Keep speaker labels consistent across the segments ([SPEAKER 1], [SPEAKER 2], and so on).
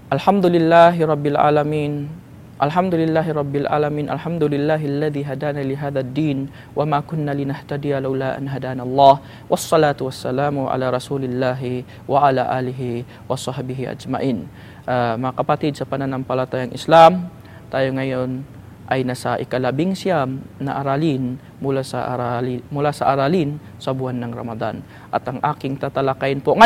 [SPEAKER 1] Alhamdulillahi Rabbil Alamin. Alhamdulillahi Rabbil Alamin. Alhamdulillahilladzi hadana li hadzal din wa ma kunna linahtadiya laula an hadana Allah. Wassalatu wassalamu ala Rasulillahi wa ala alihi wa sahbihi ajmain. Mga kapatid sa pananampalatayang Islam, tayo ngayon ay nasa ika-11 na aralin mula sa aralin sa buwan ng Ramadan. At ang aking tatalakayin po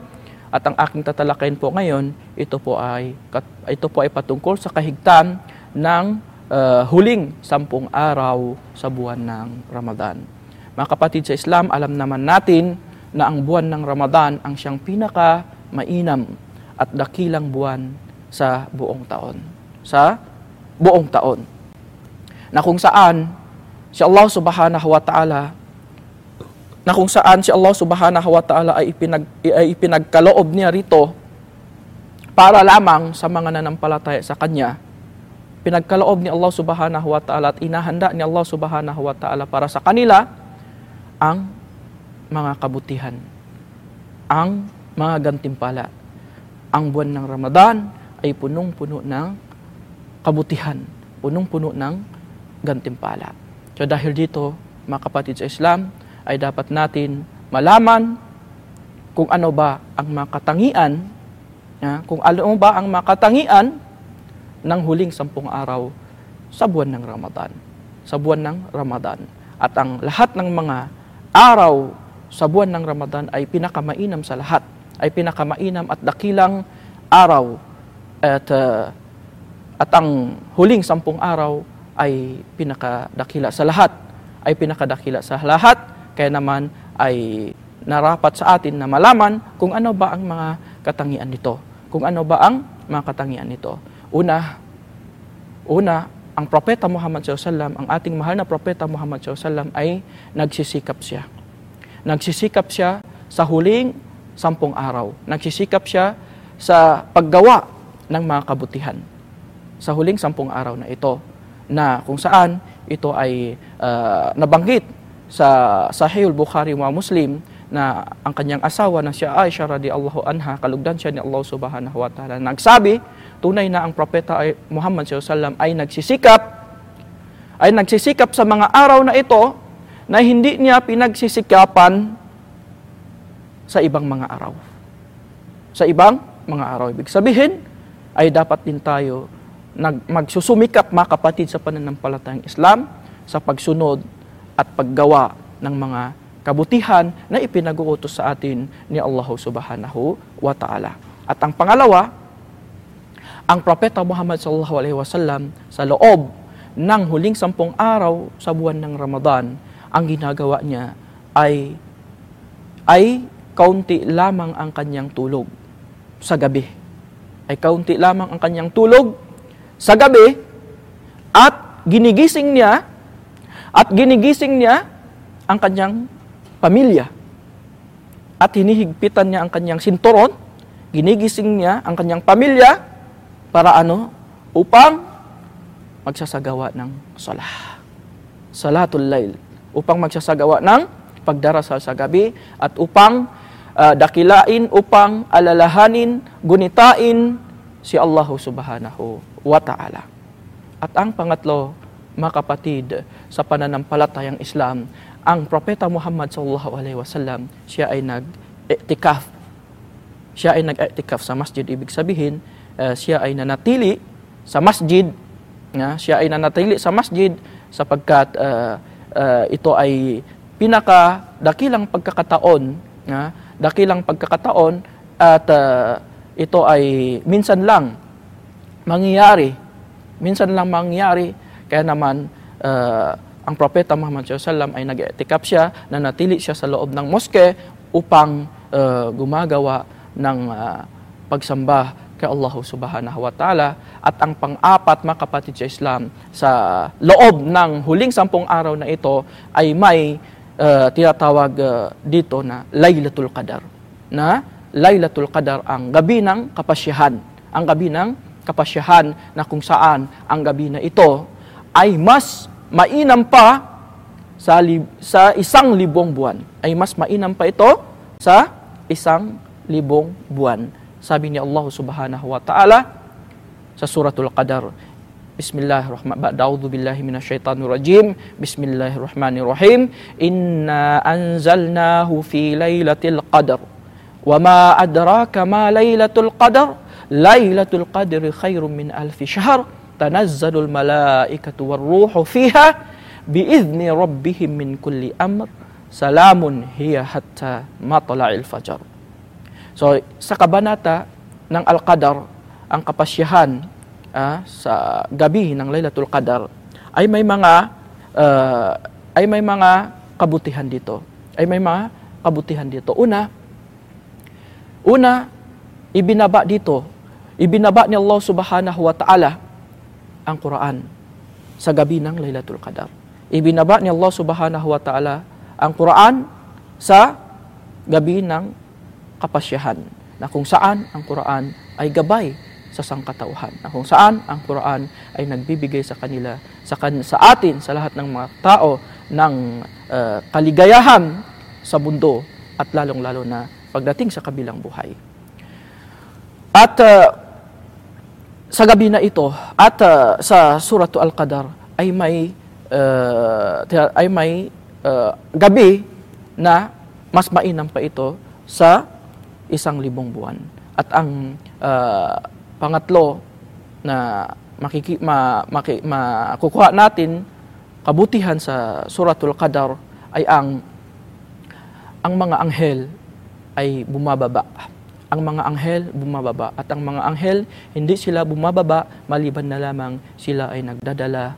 [SPEAKER 1] ngayon, ito po ay patungkol sa kahigtan ng huling 10 araw sa buwan ng Ramadan. Mga kapatid sa Islam, alam naman natin na ang buwan ng Ramadan ang siyang pinaka-mainam at dakilang buwan sa buong taon. Na kung saan si Allah Subhanahu wa Ta'ala ay ipinagkaloob niya rito para lamang sa mga nanampalataya sa Kanya. Pinagkaloob ni Allah Subhanahu wa Ta'ala at inahanda ni Allah Subhanahu wa Ta'ala para sa kanila ang mga kabutihan, ang mga gantimpala. Ang buwan ng Ramadan ay punong-puno ng kabutihan, punong-puno ng gantimpala. So dahil dito, mga kapatid sa Islam, ay dapat natin malaman kung ano ba ang makatangian ng huling 10 araw sa buwan ng Ramadan. At ang lahat ng mga araw sa buwan ng Ramadan ay pinakamainam sa lahat, ay pinakamainam at dakilang araw, at ang huling 10 araw ay pinakadakila sa lahat. Kaya naman ay narapat sa atin na malaman kung ano ba ang mga katangian nito. Una, ang Propeta Muhammad SAW, ang ating mahal na Propeta Muhammad SAW ay nagsisikap siya. Nagsisikap siya sa huling 10 araw. Nagsisikap siya sa paggawa ng mga kabutihan sa huling 10 araw na ito, na kung saan ito ay nabanggit sa Sahihul Bukhari wa Muslim na ang kanyang asawa na si Aisha radhiyallahu anha, kalugdan siya ni Allah Subhanahu wa Ta'ala, nagsabi, tunay na ang Propeta Muhammad SAW ay nagsisikap sa mga araw na ito na hindi niya pinagsisikapan sa ibang mga araw. Ibig sabihin, ay dapat din tayo magsusumikap, mga kapatid, sa pananampalatayang Islam sa pagsunod at paggawa ng mga kabutihan na ipinag-uutos sa atin ni Allah Subhanahu wa Ta'ala. At ang pangalawa, ang Propeta Muhammad sallallahu alaihi wasallam sa loob ng huling 10 araw sa buwan ng Ramadan, ang ginagawa niya ay kaunti lamang ang kanyang tulog sa gabi. At ginigising niya ang kanyang pamilya. At hinihigpitan niya ang kanyang sinturon, ginigising niya ang kanyang pamilya para upang magsasagawa ng salatul lail, upang magsasagawa ng pagdarasal sa gabi, at upang dakilain, upang alalahanin, gunitain si Allah Subhanahu wa Ta'ala. At ang pangatlo, mga kapatid, sa pananampalatayang Islam, ang Propeta Muhammad sallallahu alaihi wasallam, siya ay nag-i'tikaf sa masjid. Ibig sabihin, siya ay nanatili sa masjid, sapagkat ito ay pinakadakilang pagkakataon, at ito ay minsan lang mangyayari. Kaya naman ang Propeta Muhammad SAW ay nag-i'tikaf siya, nanatili siya sa loob ng moske upang gumagawa ng pagsamba kay Allah Subhanahu wa Ta'ala. At ang pang-apat, mga kapatid sa Islam, sa loob ng huling 10 araw na ito ay may tinatawag dito na Laylatul Qadar. Laylatul Qadar, ang gabi ng kapasyahan, na kung saan ang gabi na ito ay mas mainam pa sa 1,000 buwan. Ay mas mainam pa ito sa 1,000 buwan. Sabi ni Allah Subhanahu wa Ta'ala sa Suratul Qadar. Bismillahirrahmanirrahim. A'udzu billahi minasyaitonir rajim. Bismillahirrahmanirrahim. Inna anzalnahu fi lailatul qadar. Wa ma adraka ma lailatul qadar? Lailatul qadri khairum min alfi syahr. Tanazzalul malaikatu warruhu fiha biizni rabbihim min kulli amr. Salamun hiya hatta matla'il fajar. So, sa kabanata ng Al-Qadar, ang kapasyahan sa gabi ng Lailatul Qadar ay may mga kabutihan dito. Una, ibinaba ni Allah Subhanahu wa Ta'ala ang Quran sa gabi ng Lailatul Qadar. Ibinaba ni Allah Subhanahu wa Ta'ala ang Quran sa gabi ng kapasyahan, na kung saan ang Quran ay gabay sa sangkatauhan, na kung saan ang Quran ay nagbibigay sa kanila, sa atin, sa lahat ng mga tao ng kaligayahan sa mundo at lalong-lalo na pagdating sa kabilang buhay. At sa gabi na ito at sa Suratul Al-Qadar ay may gabi na mas mainam pa ito sa 1,000 buwan. At ang pangatlo na makukuha natin kabutihan sa Suratul Qadar ay ang mga anghel ay bumababa. Ang mga anghel bumababa. At ang mga anghel, hindi sila bumababa maliban na lamang sila ay nagdadala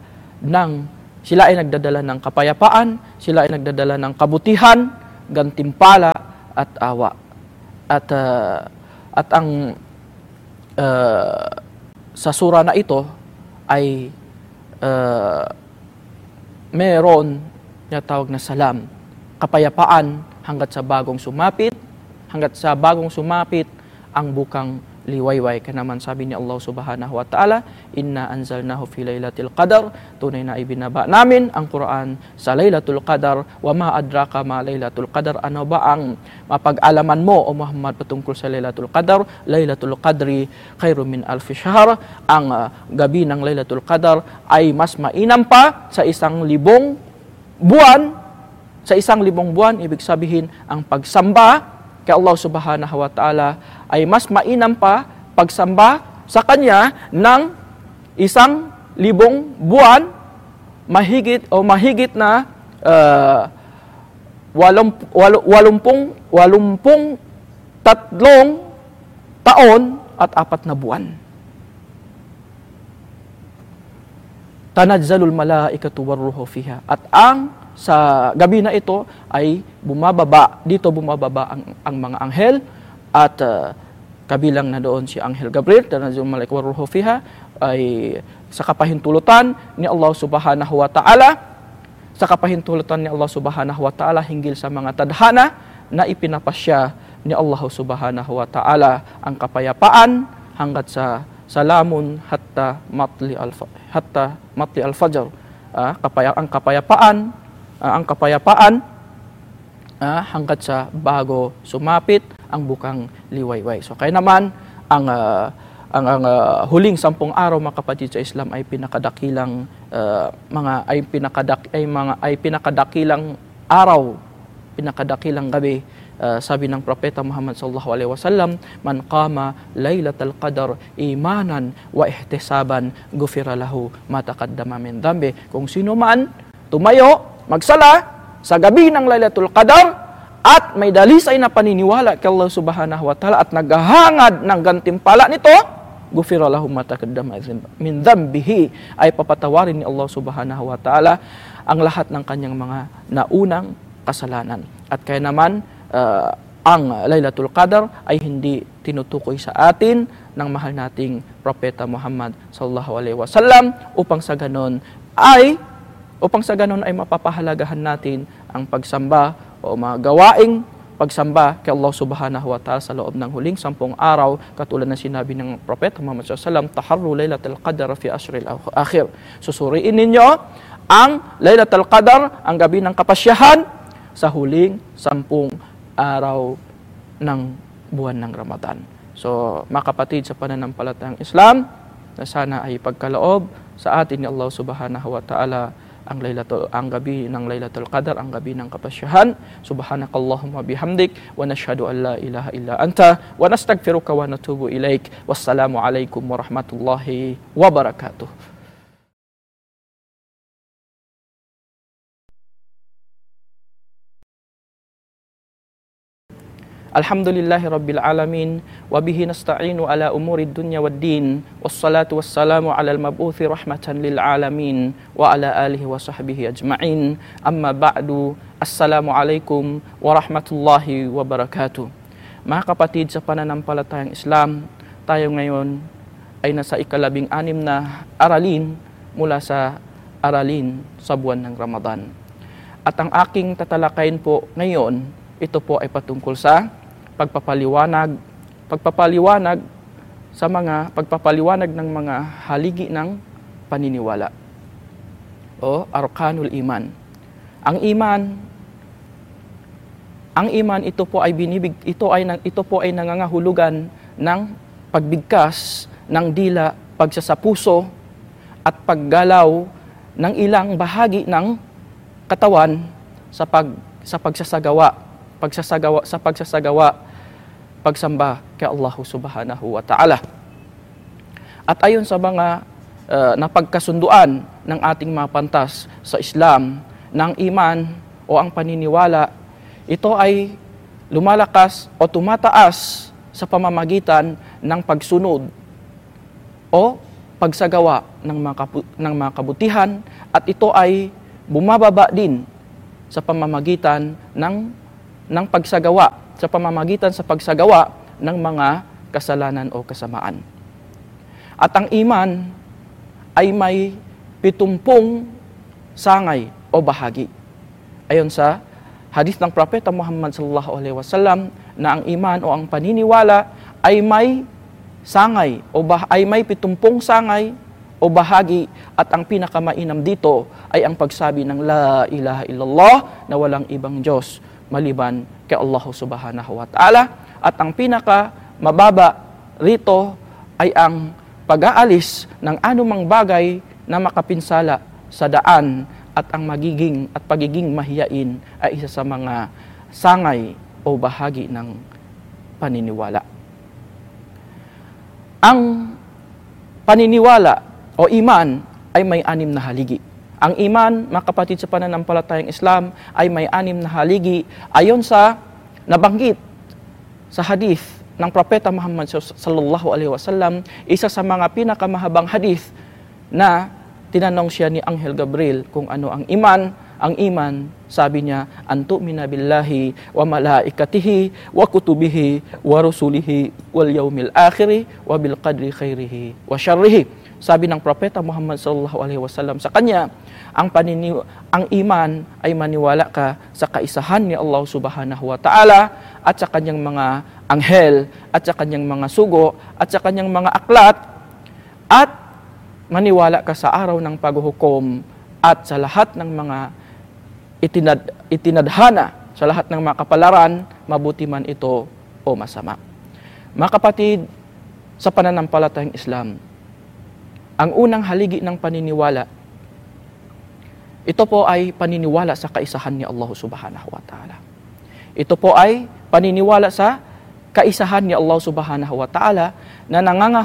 [SPEAKER 1] ng kapayapaan, sila ay nagdadala ng kabutihan, gantimpala at awa. At ang sa sura na ito ay meron na tawag na salam, kapayapaan hanggat sa bagong sumapit ang bukang liwayway. Kaya naman sabi ni Allah Subhanahu wa Ta'ala, Inna anzalnahu fi lailatul qadar, tunay na ibinaba namin ang Quran sa Lailatul Qadar. Wa ma adraka ma Lailatul Qadar, ano ba ang mapag-alaman mo o Muhammad patungkol sa Lailatul Qadar? Lailatul Qadri khairum min alfi syahr. Ang gabi ng Lailatul Qadar ay mas mainam pa sa 1,000 buwan. Sa 1,000 buwan, ibig sabihin ang pagsamba kay Allah Subhanahu wa Ta'ala ay mas mainam pa pagsamba sa Kanya ng 1,000 buwan, mahigit na 83 taon at 4 na buwan. Tanazzalul malaikatu warruhu fiha. At sa gabi na ito ay bumababa ang mga anghel at kabilang na doon si Anghel Gabriel, Tanazzalul malaikatu warruhu fiha, ay sa kapahintulutan ni Allah Subhanahu wa Ta'ala, hinggil sa mga tadhana na ipinapasya ni Allah Subhanahu wa Ta'ala ang kapayapaan hanggat sa salamun hatta matli al-fajr. Ang kapayapaan hanggat sa bago sumapit ang bukang liwayway. So kaya naman ang huling 10 araw, mga kapatid sa Islam, ay pinakadakilang pinakadakilang araw, pinakadakilang gabi. Sabi ng Propeta Muhammad sallallahu alaihi wasallam, man qama lailatal qadar imanan wa ihtisaban ghufira lahu ma taqaddama min dhanbi. Kung sino man tumayo magsala sa gabi ng Lailatul Qadar at may dalisay na paniniwala kay Allah Subhanahu wa Ta'ala at naghahangad ng gantimpala nito, ghufira lahu ma taqaddama min dhanbihi, ay papatawarin ni Allah Subhanahu wa Ta'ala ang lahat ng kanyang mga naunang kasalanan. At kaya naman ang Lailatul Qadar ay hindi tinutukoy sa atin ng mahal nating Propeta Muhammad sallallahu alaihi wasallam upang sa ganon ay mapapahalagahan natin ang pagsamba o mga gawaing pagsamba kay Allah Subhanahu wa Ta'ala sa loob ng huling 10 araw, katulad ng sinabi ng Propeta Muhammad sallallahu alaihi wasallam, taharru Lailatul Qadar fi ashril akhir. Susuriin ninyo ang Lailatul Qadar, ang gabi ng kapasyahan, sa huling 10 araw ng buwan ng Ramadan. So, mga kapatid sa pananampalatayang Islam, na sana ay pagkaloob sa atin ni Allah subhanahu wa ta'ala ang gabi ng Laylatul Qadar, ang gabi ng kapasyahan. Subhanakallahumma bihamdik wa nashhadu an la ilaha illa anta wa nastaghfiruka wa natubu ilaik. Wassalamu alaikum warahmatullahi wabarakatuh. Alhamdulillahi Rabbil Alamin, wabihi nasta'inu ala umuri dunya wad din, wassalatu wassalamu ala al-mab'uthi rahmatan lil alamin, wa ala alihi wa sahbihi ajma'in, amma ba'du, assalamu alaikum warahmatullahi wabarakatuh. Mga kapatid sa pananampalatayang Islam, tayo ngayon ay nasa ika-16 na aralin mula sa aralin sa buwan ng Ramadan. At ang aking tatalakayin po ngayon, ito po ay patungkol sa pagpapaliwanag ng mga haligi ng paniniwala o arkanul iman. Ang iman ito po ay nangangahulugan ng pagbigkas ng dila, pagsasapuso at paggalaw ng ilang bahagi ng katawan sa pagsamba kay Allah subhanahu wa ta'ala. At ayon sa mga napagkasunduan ng ating mga pantas sa Islam, ng iman o ang paniniwala, ito ay lumalakas o tumataas sa pamamagitan ng pagsunod o pagsagawa ng mga kabutihan, at ito ay bumababa din sa pamamagitan ng pagsagawa ng mga kasalanan o kasamaan. At ang iman ay may 70 sangay o bahagi. Ayon sa hadith ng Propeta Muhammad sallallahu alaihi wasallam, na ang iman o ang paniniwala ay may sangay ay may 70 sangay o bahagi, at ang pinakamainam dito ay ang pagsabi ng la ilaha illallah, na walang ibang Diyos maliban kay Allah subhanahu wa ta'ala. At ang pinaka mababa rito ay ang pag-aalis ng anumang bagay na makapinsala sa daan, at ang pagiging mahiyain ay isa sa mga sangay o bahagi ng paniniwala. Ang paniniwala o iman ay may 6 na haligi. Ang iman, mga kapatid sa pananampalatayang Islam, ay may 6 na haligi ayon sa nabanggit sa hadith ng Propeta Muhammad sallallahu alaihi wasallam. Isa sa mga pinakamahabang hadith na tinanong siya ni Anghel Gabriel kung ano ang iman. Ang iman, sabi niya, an tu'mina billahi wa malaikatihi wa kutubihi wa rusulihi wal yawmil akhiri wa bil qadri khairihi wa syarrihi. Sabi ng Propeta Muhammad sallallahu alaihi wasallam sa kanya, ang iman ay maniwala ka sa kaisahan ni Allah subhanahu wa ta'ala, at sa kanyang mga anghel, at sa kanyang mga sugo, at sa kanyang mga aklat, at maniwala ka sa araw ng paghuhukom, at sa lahat ng mga itinadhana, sa lahat ng mga kapalaran, mabuti man ito o masama. Mga kapatid, sa pananampalatayang Islam, ang unang haligi ng paniniwala, ito po ay paniniwala sa kaisahan ni Allah subhanahu wa ta'ala. Ito po ay paniniwala sa kaisahan ni Allah subhanahu wa ta'ala na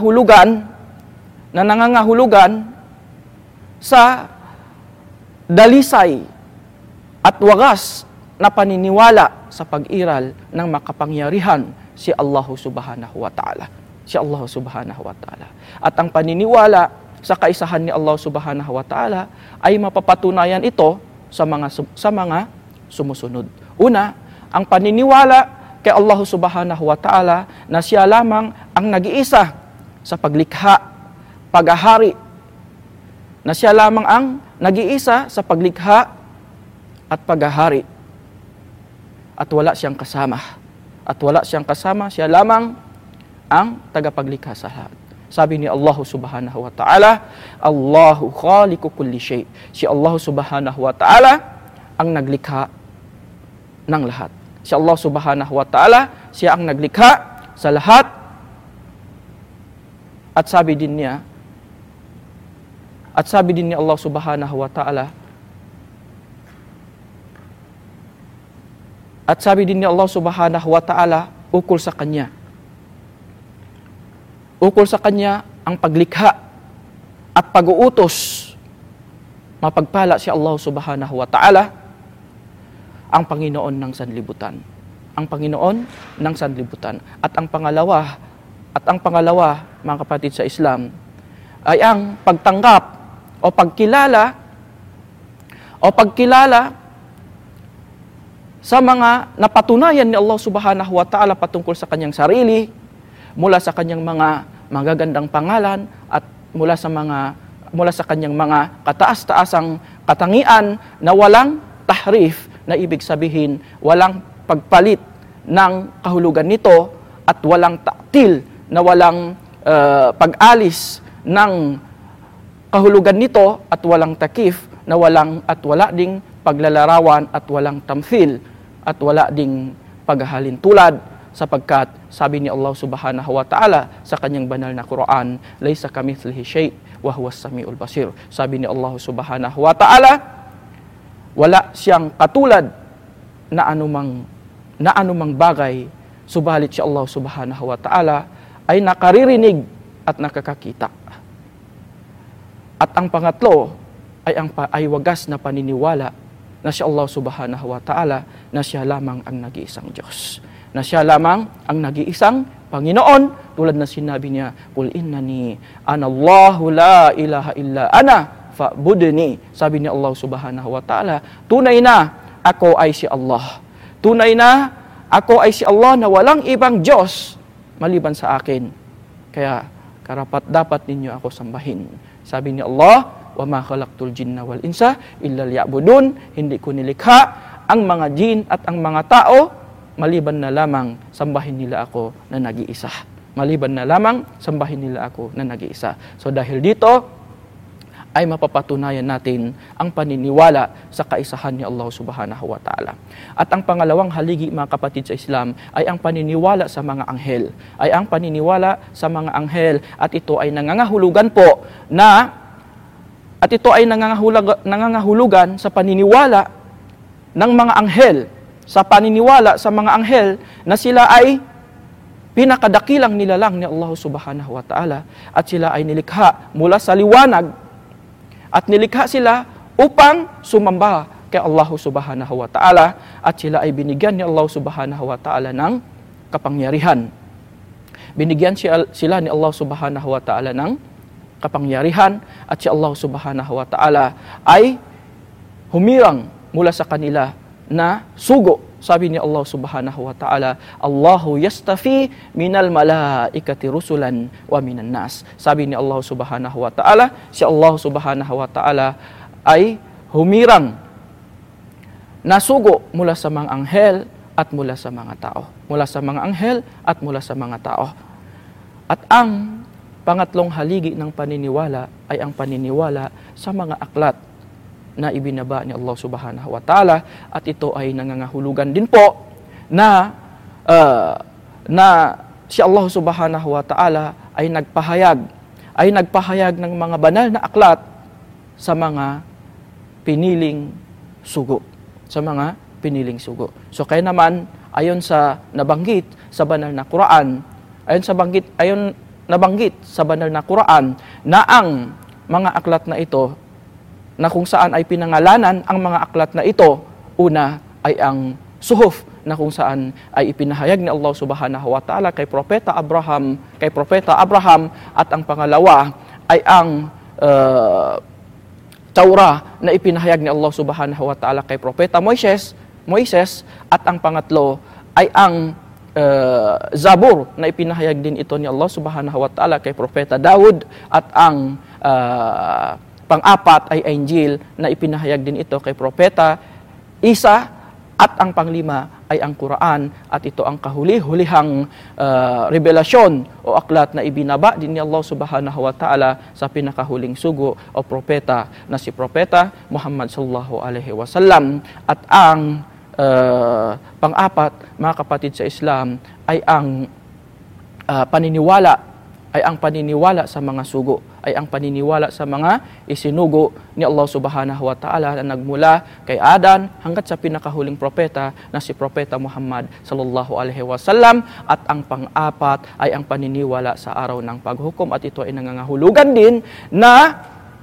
[SPEAKER 1] nangangahulugan sa dalisay at wagas na paniniwala sa pag-iral ng makapangyarihan si Allah subhanahu wa ta'ala. Si Allah subhanahu wa ta'ala. At ang paniniwala sa kaisahan ni Allah subhanahu wa ta'ala ay mapapatunayan ito sa mga sumusunod. Una, ang paniniwala kay Allah subhanahu wa ta'ala na siya lamang ang nag-iisa sa paglikha, paghahari, na siya lamang ang nag-iisa sa paglikha at paghahari, at wala siyang kasama, siya lamang ang tagapaglikha sa lahat. Sabi ni Allah subhanahu wa ta'ala, Allahu khaliqu kulli shay. Si Allah subhanahu wa ta'ala ang naglikha ng lahat. Si Allah subhanahu wa ta'ala, siya ang naglikha sa lahat At sabi din ni Allah Subhanahu wa Ta'ala, ukol sa Kanya ang paglikha at pag-uutos. Mapagpala si Allah Subhanahu wa Ta'ala, ang Panginoon ng sanlibutan. At ang pangalawa, mga kapatid sa Islam, ay ang pagtanggap o pagkilala sa mga napatunayan ni Allah Subhanahu wa Ta'ala patungkol sa Kanyang sarili, mula sa Kanyang mga magagandang pangalan at mula sa Kanyang mga kataas-taasang katangian na walang tahrif, na ibig sabihin walang pagpalit ng kahulugan nito at walang ta'til, na walang pag-alis ng kahulugan nito at walang takif, na wala ding paglalarawan at walang tamthil at wala ding paghahalin tulad, sapagkat sabi ni Allah Subhanahu wa Ta'ala sa Kanyang banal na Quran, laysa kamithlihi shay' wa huwas samiul basir. Sabi ni Allah Subhanahu wa Ta'ala, wala siyang katulad na anumang bagay, subalit si Allah Subhanahu wa Ta'ala ay nakaririnig at nakakakita. At ang pangatlo ay wagas na paniniwala na si Allah Subhanahu wa Ta'ala na siya lamang ang nag-iisang Diyos, na siya lamang ang nag-iisang Panginoon, tulad na sinabi niya, "Qul innani anallahu la ilaha illa ana fa'budni." Sabi ni Allah Subhanahu wa Ta'ala, tunay na ako ay si Allah. Tunay na ako ay si Allah na walang ibang Diyos maliban sa akin. Kaya karapat-dapat ninyo ako sambahin. Sabi ni Allah, "Wa ma khalaqtul jinna wal insa illa liya'budun." Hindi ko nilikha ang mga jin at ang mga tao maliban na lamang sambahin nila ako na nag-iisa. So dahil dito ay mapapatunayan natin ang paniniwala sa kaisahan ni Allah Subhanahu wa Ta'ala. At ang pangalawang haligi, mga kapatid sa Islam, ay ang paniniwala sa mga anghel. At ito ay nangangahulugan sa paniniwala ng mga anghel, sa mga anghel na sila ay pinakadakilang nilalang ni Allah Subhanahu wa Ta'ala, at sila ay nilikha mula sa liwanag, at nilikha sila upang sumamba kay Allah Subhanahu wa Ta'ala, at sila ay binigyan ni Allah Subhanahu wa Ta'ala ng kapangyarihan. Binigyan sila ni Allah Subhanahu wa Ta'ala ng kapangyarihan, at si Allah Subhanahu wa Ta'ala ay humirang mula sa kanila na sugo. Sabi ni Allah Subhanahu wa Ta'ala, "Allahu yastafi minal malaikati rusulan wa minan nas." Sabi ni Allah Subhanahu wa Ta'ala, si Allah Subhanahu wa Ta'ala ay humirang na sugo mula sa mga anghel at mula sa mga tao. At ang pangatlong haligi ng paniniwala ay ang paniniwala sa mga aklat na ibinaba ni Allah Subhanahu wa Ta'ala, at ito ay nangangahulugan din po na si Allah Subhanahu wa Ta'ala ay nagpahayag ng mga banal na aklat sa mga piniling sugo. So kaya naman, ayon sa nabanggit sa banal na Quran, nabanggit sa banal na Quran na ang mga aklat na ito, na kung saan ay pinangalanan ang mga aklat na ito, una ay ang suhuf, na kung saan ay ipinahayag ni Allah Subhanahu wa Ta'ala kay Propeta Abraham, at ang pangalawa ay ang Taurah na ipinahayag ni Allah Subhanahu wa Ta'ala kay Propeta Moises, at ang pangatlo ay ang Zabur na ipinahayag din ito ni Allah Subhanahu wa Ta'ala kay Propeta Daud, at ang pang-apat ay Injil na ipinahayag din ito kay Propeta Isa, at ang panglima ay ang Quran, at ito ang kahuli-hulihang revelasyon o aklat na ibinaba din ni Allah Subhanahu wa Ta'ala sa pinakahuling sugo o propeta na si Propeta Muhammad sallallahu alaihi wasallam. At ang pang-apat, mga kapatid sa Islam, ay ang paniniwala ay ang paniniwala sa mga sugo, ay ang paniniwala sa mga isinugo ni Allah subhanahu wa ta'ala na nagmula kay Adan hanggat sa pinakahuling propeta na si Propeta Muhammad sallallahu alaihi wasallam. At ang pang-apat ay ang paniniwala sa araw ng paghukom, at ito ay nangangahulugan din na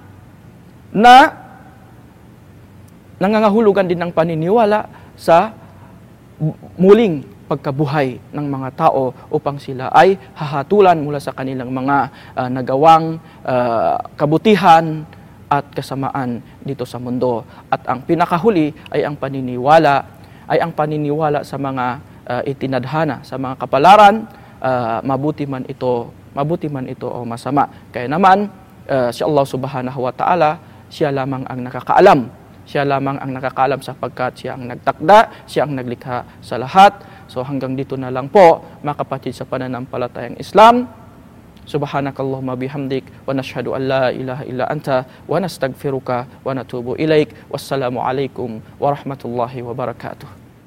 [SPEAKER 1] nangangahulugan din ng paniniwala sa muling pagkabuhay ng mga tao upang sila ay hahatulan mula sa kanilang mga nagawang kabutihan at kasamaan dito sa mundo. At ang pinakahuli ay ang paniniwala sa mga itinadhana, sa mga kapalaran, mabuti man ito o masama. Kaya naman si Allah subhanahu wa ta'ala, siya lamang ang nakakaalam. Siya lamang ang nakakaalam sapagkat siya ang nagtakda, siya ang naglikha sa lahat. So hanggang dito na lang po, mga kapatid sa pananampalatayang Islam. Subhanakallahumma bihamdik wa nashhadu an la ilaha illa anta wa nastaghfiruka wa natubu ilaik. Wassalamu alaikum warahmatullahi wabarakatuh.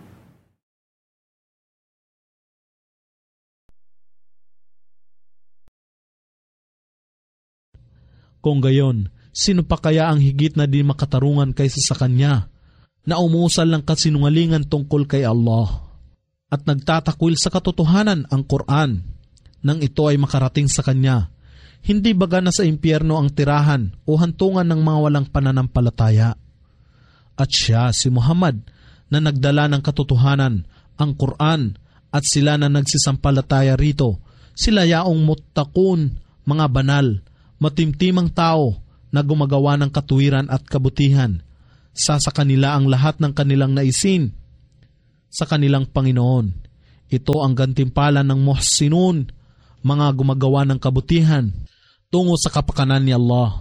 [SPEAKER 2] Kung gayon, sino pa kaya ang higit na di makatarungan kaysa sa Kanya, na umusal ng kasinungalingan tungkol kay Allah, at nagtatakwil sa katotohanan ang Quran, nang ito ay makarating sa Kanya? Hindi baga na sa impyerno ang tirahan o hantungan ng mga walang pananampalataya? At siya, si Muhammad, na nagdala ng katotohanan, ang Quran, at sila na nagsisampalataya rito, sila yaong muttaqun, mga banal, matimtimang tao, na gumagawa ng katuwiran at kabutihan. Sa kanila ang lahat ng kanilang naisin sa kanilang Panginoon. Ito ang gantimpala ng muhsinun, mga gumagawa ng kabutihan tungo sa kapakanan ni Allah.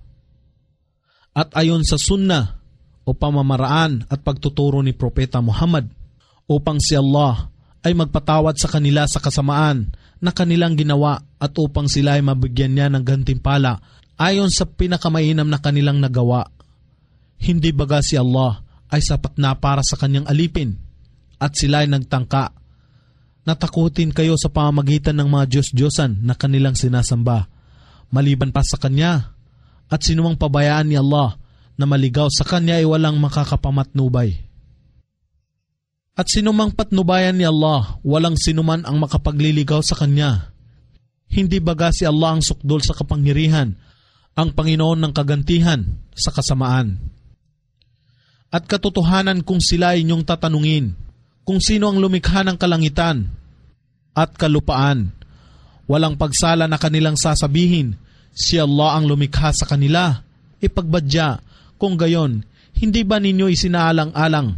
[SPEAKER 2] At ayon sa sunnah o pamamaraan at pagtuturo ni Propeta Muhammad, upang si Allah ay magpatawad sa kanila sa kasamaan na kanilang ginawa at upang sila ay mabigyan niya ng gantimpala ayon sa pinakamainam na kanilang nagawa. Hindi baga si Allah ay sapat na para sa kanyang alipin, at sila ay nagtangka. Natakutin kayo sa pamamagitan ng mga Diyos-Diyosan na kanilang sinasamba, maliban pa sa Kanya, at sinumang pabayaan ni Allah na maligaw sa Kanya ay walang makakapamatnubay. At sinumang patnubayan ni Allah, walang sinuman ang makapagliligaw sa Kanya. Hindi baga si Allah ang sukdol sa kapangyarihan, ang Panginoon ng kagantihan sa kasamaan. At katotohanan kung sila inyong tatanungin, kung sino ang lumikha ng kalangitan at kalupaan, walang pagsala na kanilang sasabihin, si Allah ang lumikha sa kanila. Ipagbadya, kung gayon, hindi ba ninyo isinaalang-alang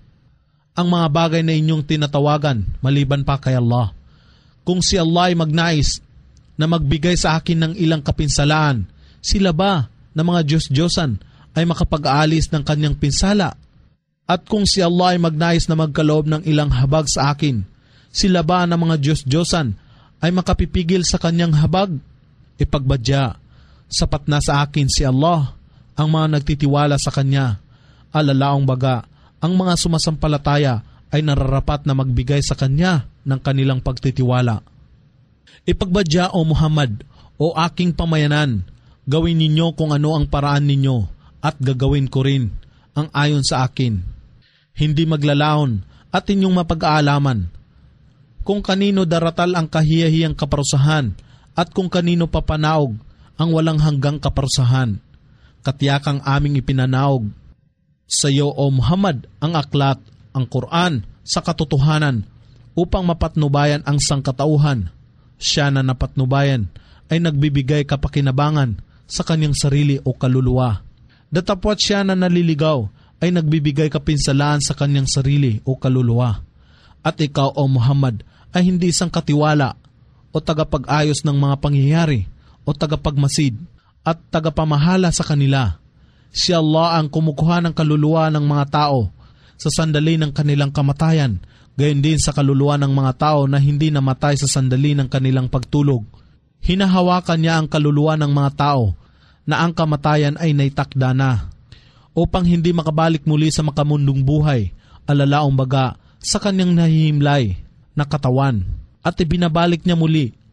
[SPEAKER 2] ang mga bagay na inyong tinatawagan maliban pa kay Allah? Kung si Allah ay magnais na magbigay sa akin ng ilang kapinsalaan, sila ba na mga Diyos-Diyosan ay makapag-aalis ng kanyang pinsala? At kung si Allah ay magnais na magkaloob ng ilang habag sa akin, sila ba na mga Diyos-Diyosan ay makapipigil sa kanyang habag? Ipagbadya, sapat na sa akin si Allah, ang mga nagtitiwala sa Kanya. Alalaong baga, ang mga sumasampalataya ay nararapat na magbigay sa Kanya ng kanilang pagtitiwala. Ipagbadya, O Muhammad, o aking pamayanan, gawin ninyo kung ano ang paraan ninyo at gagawin ko rin ang ayon sa akin. Hindi maglalaon at inyong mapag-aalaman kung kanino daratal ang kahiyahiyang kaparusahan at kung kanino papanaog ang walang hanggang kaparusahan. Katiyakang aming ipinanaog sa iyo, O Muhammad, ang aklat, ang Quran, sa katotohanan upang mapatnubayan ang sangkatauhan. Siya na napatnubayan ay nagbibigay kapakinabangan sa kanyang sarili o kaluluwa. Datapwat siya na naliligaw ay nagbibigay kapinsalaan sa kanyang sarili o kaluluwa. At ikaw, O Muhammad, ay hindi isang katiwala o tagapag-ayos ng mga pangyayari o tagapagmasid at tagapamahala sa kanila. Si Allah ang kumukuha ng kaluluwa ng mga tao sa sandali ng kanilang kamatayan, gayon din sa kaluluwa ng mga tao na hindi namatay sa sandali ng kanilang pagtulog. Hinahawakan niya ang kaluluwa ng mga tao na ang kamatayan ay naitakda na, upang hindi makabalik muli sa makamundong buhay, alalaong baga sa kanyang nahihimlay na katawan, at ibinabalik niya muli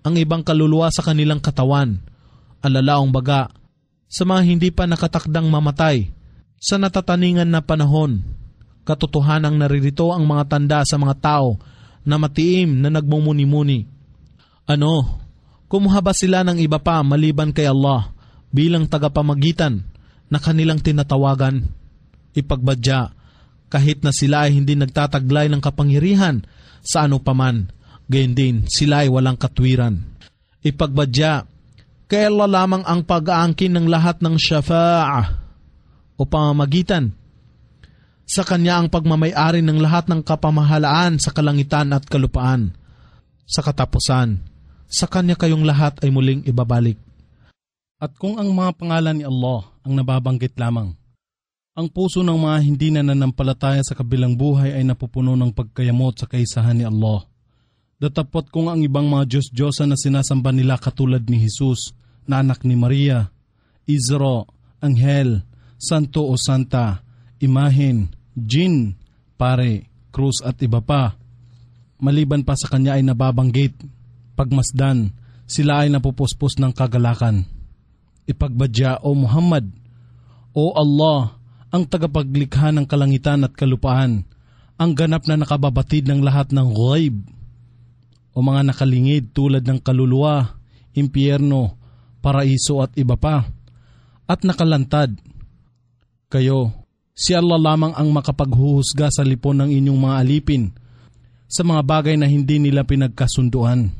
[SPEAKER 2] ang ibang kaluluwa sa kanilang katawan, alalaong baga, sa mga hindi pa nakatakdang mamatay, sa natataningan na panahon, katotohanang naririto ang mga tanda sa mga tao na matiim na nagmumuni-muni. Ano, kumuha ba sila ng iba pa maliban kay Allah bilang tagapamagitan na kanilang tinatawagan? Ipagbadya, kahit na sila ay hindi nagtataglay ng kapangyarihan sa ano paman, gayon din sila ay walang katwiran. Ipagbadya, kay Allah lamang ang pag-aangkin ng lahat ng syafa'ah o pamamagitan. Sa Kanya ang pagmamayari ng lahat ng kapamahalaan sa kalangitan at kalupaan. Sa katapusan, sa Kanya kayong lahat ay muling ibabalik.
[SPEAKER 3] At kung ang mga pangalan ni Allah ang nababanggit lamang, ang puso ng mga hindi na nanampalataya sa kabilang buhay ay napupuno ng pagkayamot sa kaisahan ni Allah. Datapot kung ang ibang mga Diyos-Diyosa na sinasamba nila katulad ni Jesus, na anak ni Maria, Isra, Anghel, Santo o Santa, Imahen, Jin, Pare, Krus at iba pa. Maliban pa sa Kanya ay nababanggit, pagmasdan, sila ay napupuspos ng kagalakan. Ipagbadya, O Muhammad, O Allah, ang tagapaglikha ng kalangitan at kalupaan, ang ganap na nakababatid ng lahat ng ghaib, o mga nakalingid tulad ng kaluluwa, impyerno, paraiso at iba pa, at nakalantad. Kayo, si Allah lamang ang makapaghuhusga sa lipon ng inyong mga alipin sa mga bagay na hindi nila pinagkasunduan.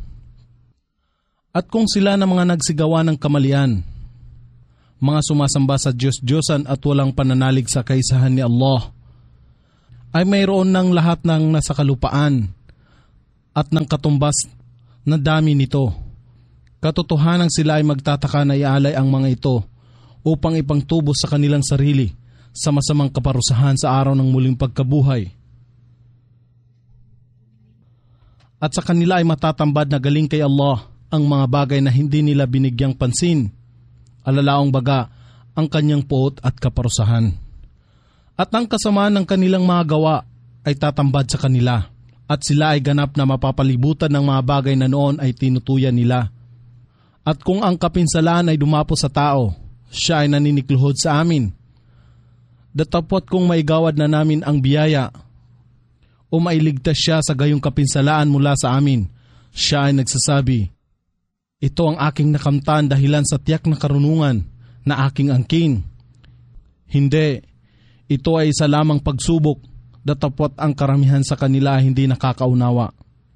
[SPEAKER 3] At kung sila na mga nagsigawa ng kamalian, mga sumasamba sa Diyos-Diyosan at walang pananalig sa kaisahan ni Allah, ay mayroon ng lahat ng nasa kalupaan at ng katumbas na dami nito. Katotohanan sila ay magtataka na ialay ang mga ito upang ipangtubos sa kanilang sarili sa masamang kaparusahan sa araw ng muling pagkabuhay. At sa kanila ay matatambad na galing kay Allah ang mga bagay na hindi nila binigyang pansin, alalaong baga ang kanyang puot at kaparusahan. At ang kasamaan ng kanilang mga gawa ay tatambad sa kanila, at sila ay ganap na mapapalibutan ng mga bagay na noon ay tinutuyan nila. At kung ang kapinsalaan ay dumapo sa tao, siya ay naninikluhod sa amin. Datapot kung maigawad na namin ang biyaya o mailigtas siya sa gayong kapinsalaan mula sa amin, siya ay nagsasabi, ito ang aking nakamtan dahilan sa tiyak na karunungan na aking angkin. Hindi, ito ay isa lamang pagsubok, datapot ang karamihan sa kanila hindi nakakaunawa.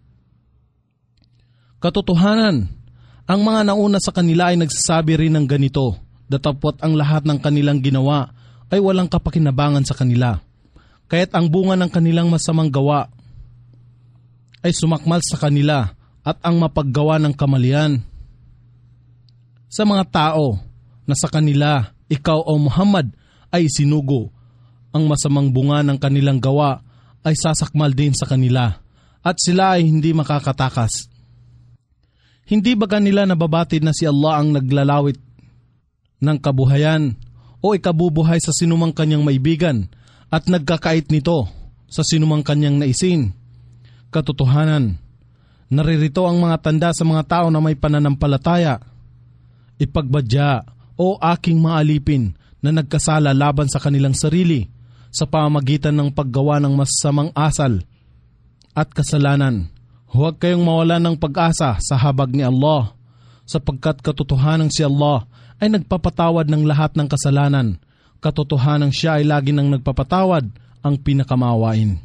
[SPEAKER 3] Katotohanan, ang mga nauna sa kanila ay nagsasabi rin ng ganito, datapot ang lahat ng kanilang ginawa ay walang kapakinabangan sa kanila. Kaya't ang bunga ng kanilang masamang gawa ay sumakmal sa kanila at ang mapaggawa ng kamalian. Sa mga tao na sa kanila, ikaw o Muhammad ay sinugo, ang masamang bunga ng kanilang gawa ay sasakmal din sa kanila at sila ay hindi makakatakas. Hindi ba kanila nababatid na si Allah ang naglalawit ng kabuhayan o ikabubuhay sa sinumang kanyang maibigan at nagkakait nito sa sinumang kanyang naisin? Katotohanan, naririto ang mga tanda sa mga tao na may pananampalataya. Ipagbadya, o aking mga alipin na nagkasala laban sa kanilang sarili sa pamamagitan ng paggawa ng masasamang asal at kasalanan. Huwag kayong mawalan ng pag-asa sa habag ni Allah, sapagkat katotohanan si Allah ay nagpapatawad ng lahat ng kasalanan. Katotohanan siya ay lagi nang nagpapatawad, ang pinakamaawain.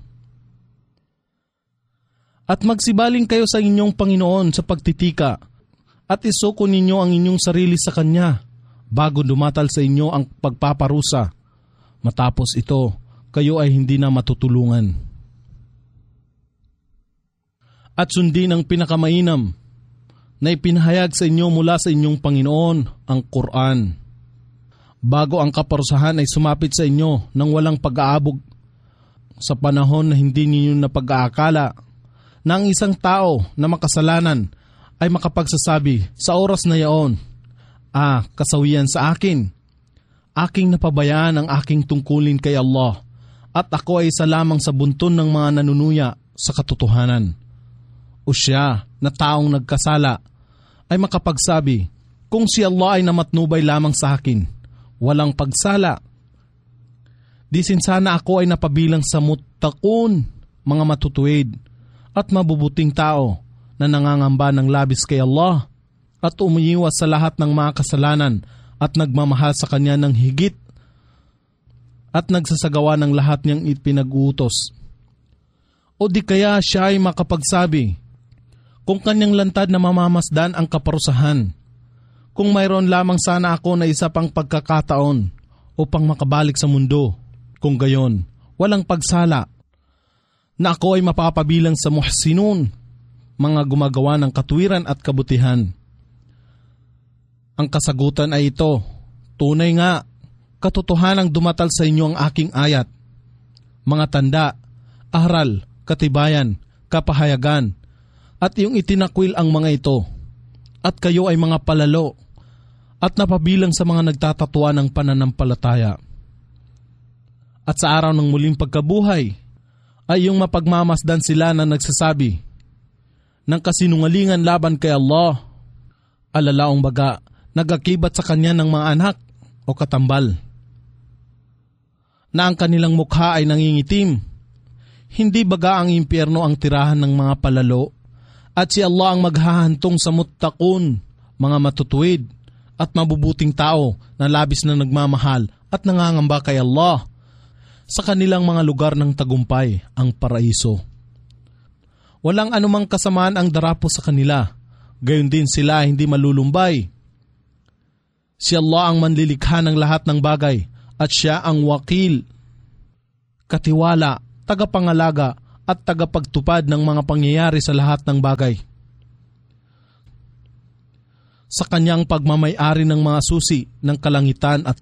[SPEAKER 3] At magsibaling kayo sa inyong Panginoon sa pagtitika, at isuko ninyo ang inyong sarili sa Kanya, bago dumatal sa inyo ang pagpaparusa. Matapos ito, kayo ay hindi na matutulungan. At sundin ang pinakamainam na ipinahayag sa inyo mula sa inyong Panginoon, ang Quran. Bago ang kaparusahan ay sumapit sa inyo nang walang pag-aabog sa panahon na hindi ninyo napag-aakala na ang isang tao na makasalanan ay makapagsasabi sa oras na yaon, kasawian sa akin. Aking napabayaan ang aking tungkulin kay Allah at ako ay isa lamang sa bunton ng mga nanunuya sa katotohanan. O siya na taong nagkasala, ay makapagsabi, kung si Allah ay namatnubay lamang sa akin, walang pagsala, di sana ako ay napabilang sa muttaqun, mga matutuwid at mabubuting tao na nangangamba ng labis kay Allah at umiiwas sa lahat ng mga kasalanan at nagmamahal sa Kanya ng higit at nagsasagawa ng lahat niyang ipinag-uutos. O di kaya siya ay makapagsabi, kung kanyang lantad na mamamasdan ang kaparusahan, kung mayroon lamang sana ako na isa pang pagkakataon upang makabalik sa mundo, kung gayon, walang pagsala, na ako ay mapapabilang sa muhsinun, mga gumagawa ng katuwiran at kabutihan. Ang kasagutan ay ito, tunay nga, katotohanang dumatal sa inyo ang aking ayat, mga tanda, aral, katibayan, kapahayagan, at iyong itinakwil ang mga ito, at kayo ay mga palalo, at napabilang sa mga nagtatatwa ng pananampalataya. At sa araw ng muling pagkabuhay, ay iyong mapagmamasdan sila na nagsasabi ng kasinungalingan laban kay Allah, alalaong baga, nagakibat sa kanya ng mga anak o katambal, na ang kanilang mukha ay nangingitim. Hindi baga ang impyerno ang tirahan ng mga palalo, at si Allah ang maghahantong sa muttaqun, mga matutuwid at mabubuting tao na labis na nagmamahal at nangangamba kay Allah, sa kanilang mga lugar ng tagumpay, ang paraiso. Walang anumang kasamaan ang darapo sa kanila, gayon din sila hindi malulumbay. Si Allah ang manlilikha ng lahat ng bagay at siya ang wakil, katiwala, tagapangalaga at tagapagtupad ng mga pangyayari sa lahat ng bagay. Sa kanyang pagmamay-ari ng mga susi ng kalangitan at